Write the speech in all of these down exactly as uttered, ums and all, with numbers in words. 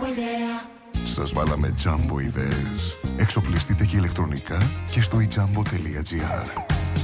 Σας βάλαμε Jumbo ιδέες. Εξοπλιστείτε και ηλεκτρονικά και στο i jumbo τελεία gr.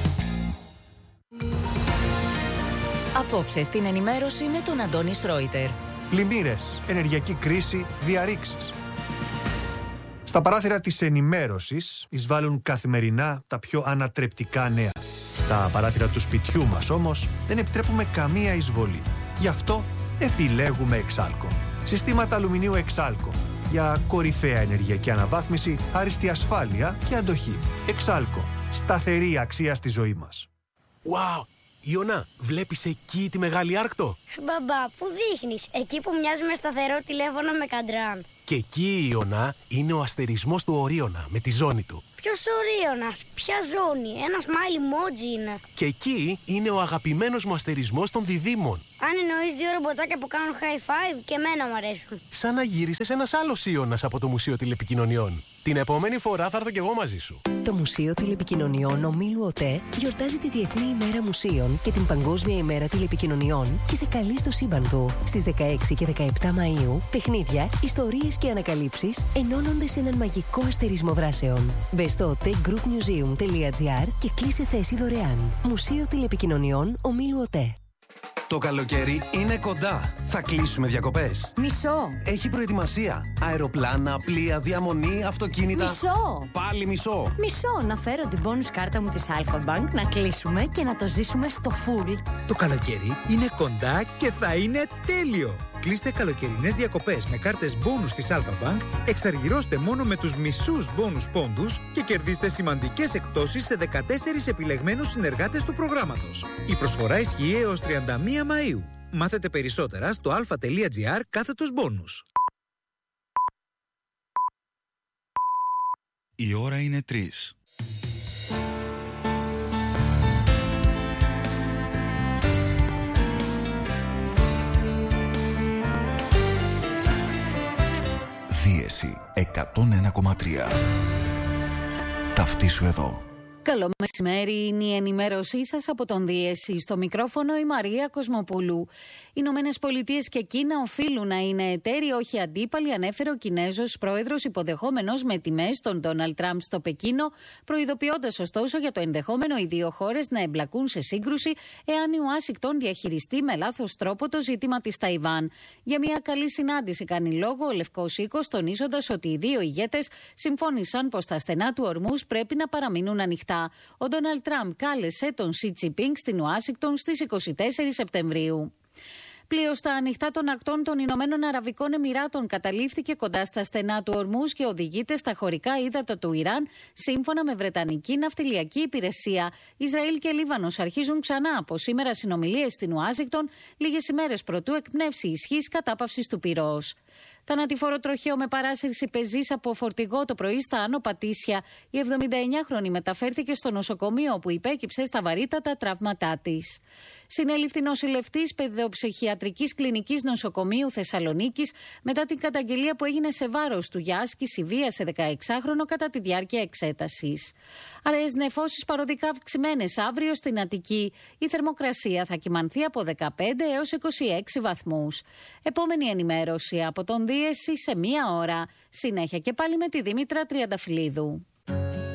Απόψε στην ενημέρωση με τον Αντώνη Σρόιτερ. Πλημμύρες, ενεργειακή κρίση, διαρρήξεις. Στα παράθυρα της ενημέρωσης εισβάλλουν καθημερινά τα πιο ανατρεπτικά νέα. Στα παράθυρα του σπιτιού μας όμως δεν επιτρέπουμε καμία εισβολή. Γι' αυτό επιλέγουμε Εξάλκο. Συστήματα αλουμινίου Εξάλκο. Για κορυφαία ενεργειακή αναβάθμιση, άριστη ασφάλεια και αντοχή. Εξάλκο. Σταθερή αξία στη ζωή μας. Wow! Ιωνά, βλέπεις εκεί τη Μεγάλη Άρκτο? Μπαμπά, πού δείχνεις? Εκεί που μοιάζει με σταθερό τηλέφωνο με καντράν. Και εκεί, Ιωνά, είναι ο αστερισμός του Ορίωνα με τη ζώνη του. Ποιος Ορίωνας? Ποια ζώνη? Ένα smile emoji είναι. Και εκεί είναι ο αγαπημένος μου αστερισμός των διδήμων. Αν εννοείς δύο ρομποτάκια που κάνουν high five, και εμένα μου αρέσουν. Σαν να γύρισες ένας άλλος Ιώνας από το Μουσείο Τηλεπικοινωνιών. Την επόμενη φορά θα έρθω κι εγώ μαζί σου. Το Μουσείο Τηλεπικοινωνιών Ομίλου ΟΤΕ γιορτάζει τη Διεθνή ημέρα Μουσείων και την Παγκόσμια ημέρα Τηλεπικοινωνιών και σε καλεί στο σύμπαν του. Στις δεκαέξι και δεκαεπτά Μαΐου, παιχνίδια, ιστορίες και ανακαλύψεις ενώνονται σε έναν μαγικό αστερισμό δράσεων. Μπες στο otegroupmuseum τελεία gr και κλείσε θέση δωρεάν. Μουσείο Τηλεπικοινωνιών Ομίλου ΟΤΕ. Το καλοκαίρι είναι κοντά. Θα κλείσουμε διακοπές. Μισό. Έχει προετοιμασία. Αεροπλάνα, πλοία, διαμονή, αυτοκίνητα. Μισό. Πάλι μισό. Μισό. Να φέρω την bonus κάρτα μου της Alpha Bank, να κλείσουμε και να το ζήσουμε στο full. Το καλοκαίρι είναι κοντά και θα είναι τέλειο. Κλείστε καλοκαιρινές διακοπές με κάρτες bonus της Alpha Bank, εξαργυρώστε μόνο με τους μισούς bonus πόντους και κερδίστε σημαντικές εκπτώσεις σε δεκατέσσερις επιλεγμένους συνεργάτες του προγράμματος. Η προσφορά ισχύει έως τριάντα μία Μαΐου. Μάθετε περισσότερα στο alpha.gr κάθετος bonus. Η ώρα είναι τρεις. Δίεση εκατόν ένα κόμμα τρία. Ταυτίσου εδώ. Καλό μεσημέρι, είναι η ενημέρωσή σας από τον Δίεση. Στο μικρόφωνο η Μαρία Κοσμοπούλου. Οι Ηνωμένες Πολιτείες και Κίνα οφείλουν να είναι εταίροι, όχι αντίπαλοι, ανέφερε ο Κινέζος πρόεδρος, υποδεχόμενος με τιμές τον Ντόναλντ Τραμπ στο Πεκίνο, προειδοποιώντας ωστόσο για το ενδεχόμενο οι δύο χώρες να εμπλακούν σε σύγκρουση εάν η Ουάσιγκτον διαχειριστεί με λάθος τρόπο το ζήτημα της Ταϊβάν. Για μια καλή συνάντηση κάνει λόγο ο Λευκός Οίκος, τονίζοντας ότι οι δύο ηγέτες συμφώνησαν πως τα στενά του ορμούς πρέπει να παραμείνουν ανοιχτά. Ο Ντόναλντ Τραμπ κάλεσε τον Σι Τζινπίνγκ στην Ουάσιγκτον στις είκοσι τέσσερις Σεπτεμβρίου. Πλοίο στα ανοιχτά των ακτών των Ηνωμένων Αραβικών Εμιράτων καταλήφθηκε κοντά στα στενά του ορμούς και οδηγείται στα χωρικά ύδατα του Ιράν, σύμφωνα με Βρετανική Ναυτιλιακή Υπηρεσία. Ισραήλ και Λίβανος αρχίζουν ξανά από σήμερα συνομιλίες στην Ουάσιγκτον, λίγες ημέρες προτού εκπνεύσει η ισχύς κατάπαυσης του πυρός. Θανατηφόρο τροχαίο με παράσυρση πεζής από φορτηγό το πρωί στα Άνω Πατήσια. Η εβδομηνταεννιάχρονη μεταφέρθηκε στο νοσοκομείο, όπου υπέκυψε στα βαρύτατα τραύματά της. Συνελήφθη νοσηλευτής παιδοψυχιατρικής κλινικής νοσοκομείου Θεσσαλονίκης μετά την καταγγελία που έγινε σε βάρος του για άσκηση βίας σε δεκαεξάχρονο κατά τη διάρκεια εξέτασης. Αραιές νεφώσεις παροδικά αυξημένες αύριο στην Αττική. Η θερμοκρασία θα κυμανθεί από δεκαπέντε έως είκοσι έξι βαθμούς. Επόμενη ενημέρωση από τον Δίεση σε μία ώρα. Συνέχεια και πάλι με τη Δήμητρα Τριανταφυλλίδου.